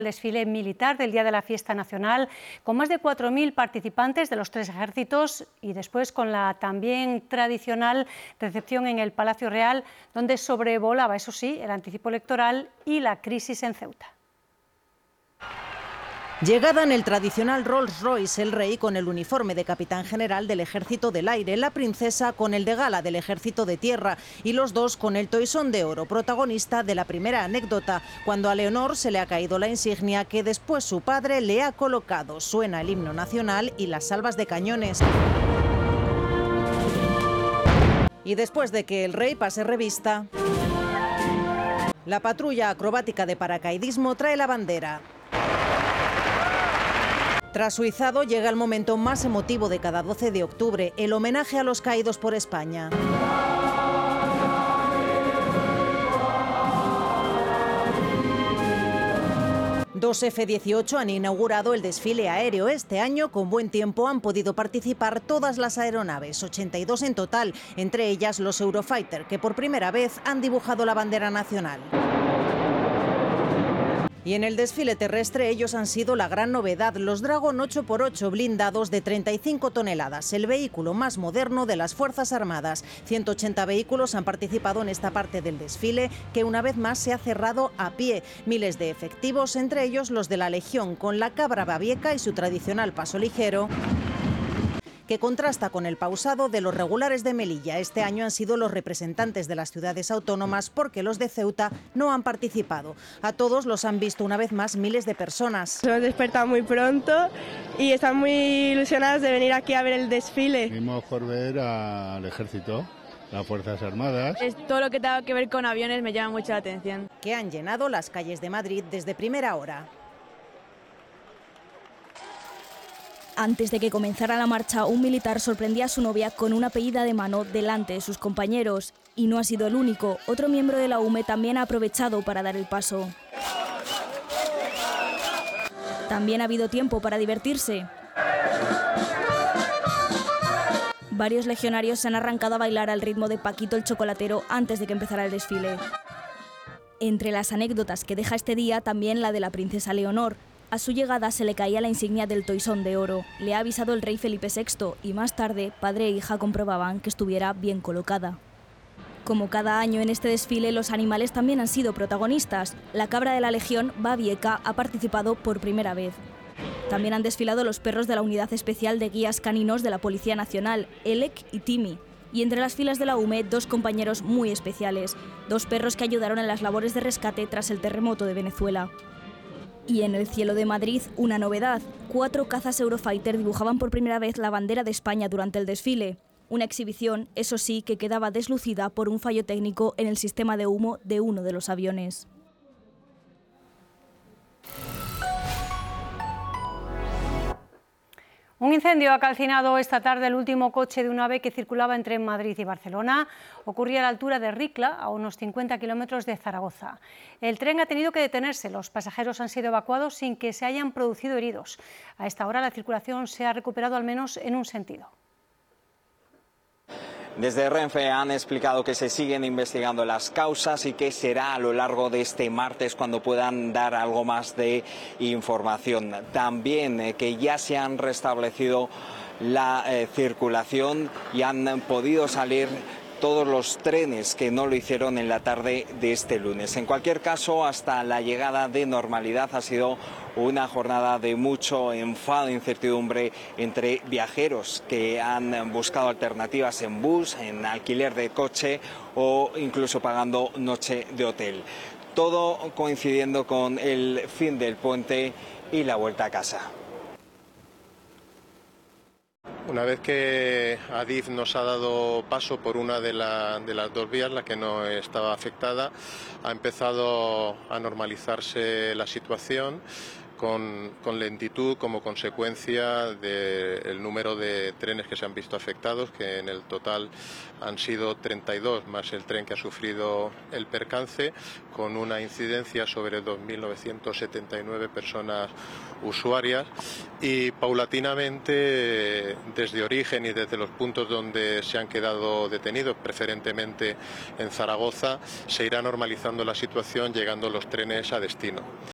El desfile militar del Día de la Fiesta Nacional, con más de 4.000 participantes de los tres ejércitos, y después con la también tradicional recepción en el Palacio Real, donde sobrevolaba, eso sí, el anticipo electoral y la crisis en Ceuta. Llegada en el tradicional Rolls Royce, el rey con el uniforme de capitán general del Ejército del Aire, la princesa con el de gala del Ejército de Tierra y los dos con el toisón de oro, protagonista de la primera anécdota, cuando a Leonor se le ha caído la insignia que después su padre le ha colocado. Suena el himno nacional y las salvas de cañones. Y después de que el rey pase revista, la patrulla acrobática de paracaidismo trae la bandera. Tras su izado llega el momento más emotivo de cada 12 de octubre, el homenaje a los caídos por España. Dos F-18 han inaugurado el desfile aéreo. Este año, con buen tiempo, han podido participar todas las aeronaves, 82 en total, entre ellas los Eurofighter, que por primera vez han dibujado la bandera nacional. Y en el desfile terrestre ellos han sido la gran novedad, los Dragon 8x8 blindados de 35 toneladas, el vehículo más moderno de las Fuerzas Armadas. 180 vehículos han participado en esta parte del desfile, que una vez más se ha cerrado a pie. Miles de efectivos, entre ellos los de la Legión, con la cabra babieca y su tradicional paso ligero, que contrasta con el pausado de los regulares de Melilla. Este año han sido los representantes de las ciudades autónomas, porque los de Ceuta no han participado. A todos los han visto una vez más miles de personas. Hemos despertado muy pronto y están muy ilusionados de venir aquí a ver el desfile. Venimos por ver al ejército, las Fuerzas Armadas. Todo lo que tenga que ver con aviones me llama mucho la atención. Que han llenado las calles de Madrid desde primera hora. Antes de que comenzara la marcha, un militar sorprendía a su novia con una pedida de mano delante de sus compañeros. Y no ha sido el único. Otro miembro de la UME también ha aprovechado para dar el paso. También ha habido tiempo para divertirse. Varios legionarios se han arrancado a bailar al ritmo de Paquito el Chocolatero antes de que empezara el desfile. Entre las anécdotas que deja este día, también la de la princesa Leonor. A su llegada se le caía la insignia del toisón de oro. Le ha avisado el rey Felipe VI y más tarde padre e hija comprobaban que estuviera bien colocada. Como cada año en este desfile, los animales también han sido protagonistas. La cabra de la Legión, Babieca, ha participado por primera vez. También han desfilado los perros de la Unidad Especial de Guías Caninos de la Policía Nacional, Elec y Timi. Y entre las filas de la UME, dos compañeros muy especiales, dos perros que ayudaron en las labores de rescate tras el terremoto de Venezuela. Y en el cielo de Madrid, una novedad. 4 cazas Eurofighter dibujaban por primera vez la bandera de España durante el desfile. Una exhibición, eso sí, que quedaba deslucida por un fallo técnico en el sistema de humo de uno de los aviones. Un incendio ha calcinado esta tarde el último coche de un AVE que circulaba entre Madrid y Barcelona. Ocurría a la altura de Ricla, a unos 50 kilómetros de Zaragoza. El tren ha tenido que detenerse. Los pasajeros han sido evacuados sin que se hayan producido heridos. A esta hora la circulación se ha recuperado al menos en un sentido. Desde Renfe han explicado que se siguen investigando las causas y que será a lo largo de este martes cuando puedan dar algo más de información. También que ya se han restablecido la circulación y han podido salir todos los trenes que no lo hicieron en la tarde de este lunes. En cualquier caso, hasta la llegada de normalidad ha sido una jornada de mucho enfado e incertidumbre entre viajeros que han buscado alternativas en bus, en alquiler de coche o incluso pagando noche de hotel. Todo coincidiendo con el fin del puente y la vuelta a casa. Una vez que Adif nos ha dado paso por una de las dos vías, la que no estaba afectada, ha empezado a normalizarse la situación con lentitud como consecuencia del número de trenes que se han visto afectados, que en el total han sido 32, más el tren que ha sufrido el percance, con una incidencia sobre 2.979 personas usuarias, y paulatinamente desde origen y desde los puntos donde se han quedado detenidos, preferentemente en Zaragoza, se irá normalizando la situación, llegando los trenes a destino.